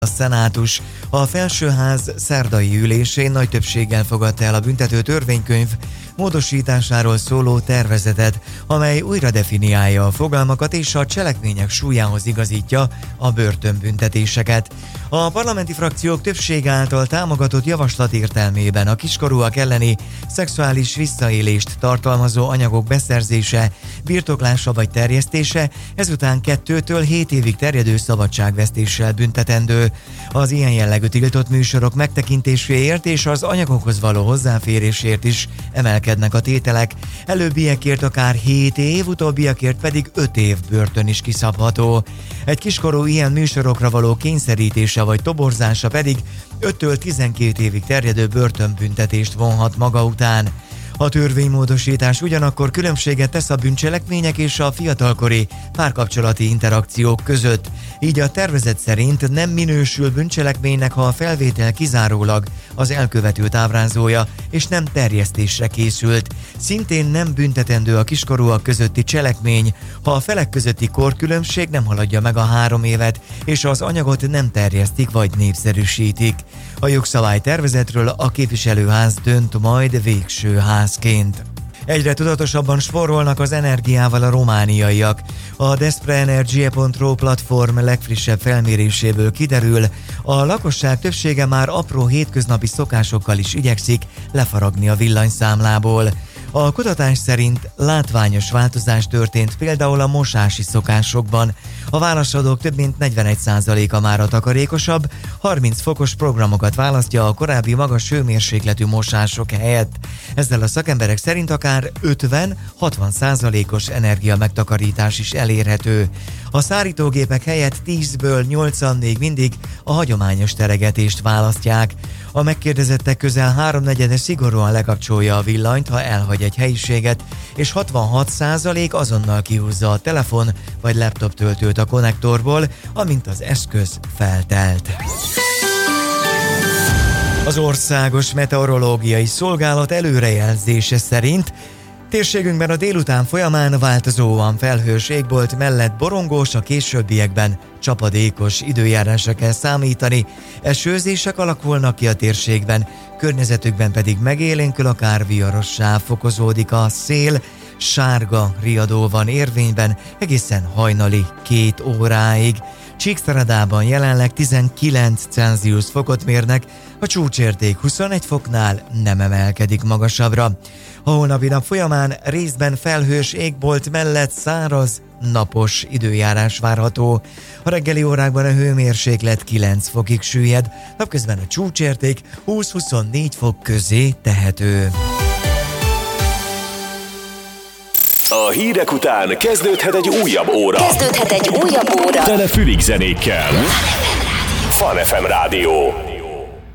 A szenátus a felsőház szerdai ülésén nagy többséggel fogadta el a büntető törvénykönyv módosításáról szóló tervezetet, amely újra definiálja a fogalmakat és a cselekmények súlyához igazítja a börtönbüntetéseket. A parlamenti frakciók többsége által támogatott javaslat értelmében a kiskorúak elleni szexuális visszaélést tartalmazó anyagok beszerzése, birtoklása vagy terjesztése ezután 2-től 7 évig terjedő szabadságvesztéssel büntetendő. Az ilyen jellegű tiltott műsorok megtekintéséért és az anyagokhoz való hozzáférésért is emelkednek a tételek. Előbbiekért akár 7 év, utóbbiakért pedig 5 év börtön is kiszabható. Egy kiskorú ilyen műsorokra való kényszerítése vagy toborzása pedig 5-től 12 évig terjedő börtönbüntetést vonhat maga után. A törvénymódosítás ugyanakkor különbséget tesz a bűncselekmények és a fiatalkori párkapcsolati interakciók között. Így a tervezet szerint nem minősül bűncselekménynek, ha a felvétel kizárólag az elkövetőt ábrázolja, és nem terjesztésre készült. Szintén nem büntetendő a kiskorúak közötti cselekmény, ha a felek közötti korkülönbség nem haladja meg a 3 évet, és az anyagot nem terjesztik vagy népszerűsítik. A jogszabálytervezetről a képviselőház dönt majd végső házként. Egyre tudatosabban spórolnak az energiával a romániaiak. A despreenergie.ro platform legfrissebb felméréséből kiderül, a lakosság többsége már apró hétköznapi szokásokkal is igyekszik lefaragni a villanyszámlából. A kutatás szerint látványos változás történt például a mosási szokásokban. A válaszadók több mint 41%-a már a takarékosabb, 30 fokos programokat választja a korábbi magas hőmérsékletű mosások helyett. Ezzel a szakemberek szerint akár 50-60%-os energia megtakarítás is elérhető. A szárítógépek helyett 10-ből 8-an még mindig a hagyományos teregetést választják. A megkérdezettek közel 3/4 szigorúan lekapcsolja a villanyt, ha elhagy egy helyiséget, és 66% azonnal kihúzza a telefon vagy laptop töltőt a konnektorból, amint az eszköz feltelt. Az Országos Meteorológiai Szolgálat előrejelzése szerint térségünkben a délután folyamán változóan felhős égbolt mellett borongós, a későbbiekben csapadékos időjárásra kell számítani, esőzések alakulnak ki a térségben, környezetükben pedig megélénkül, akár viharossá fokozódik a szél, sárga riadó van érvényben egészen hajnali 2 óráig. Csíkszeredában jelenleg 19 Celsius fokot mérnek, a csúcsérték 21 foknál nem emelkedik magasabbra. A holnapi nap folyamán részben felhős égbolt mellett száraz, napos időjárás várható. A reggeli órákban a hőmérséklet 9 fokig süllyed, napközben a csúcsérték 20-24 fok közé tehető. A hírek után kezdődhet egy újabb óra. Tele fülig zenékkel. Fun FM Rádió.